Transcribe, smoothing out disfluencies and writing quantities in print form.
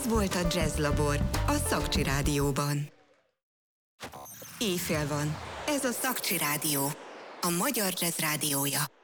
volt a Jazzlabor, a Szakcsi Rádióban. Éjfél van. Ez a Szakcsi Rádió, a magyar jazz rádiója.